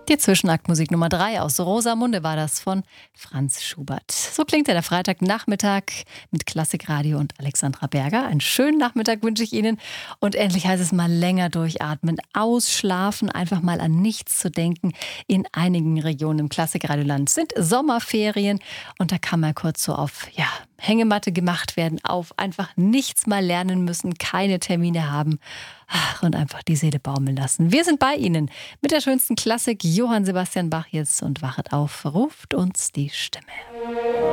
Die Zwischenaktmusik Nummer 3 aus Rosamunde war das von Franz Schubert. So klingt der Freitagnachmittag mit Klassikradio und Alexandra Berger. Einen schönen Nachmittag wünsche ich Ihnen. Und endlich heißt es mal länger durchatmen, ausschlafen, einfach mal an nichts zu denken. In einigen Regionen im Klassikradioland sind Sommerferien und da kann mal kurz so auf Hängematte gemacht werden, auf einfach nichts mal lernen müssen, keine Termine haben und einfach die Seele baumeln lassen. Wir sind bei Ihnen mit der schönsten Klassik. Johann Sebastian Bach jetzt und wachet auf, ruft uns die Stimme.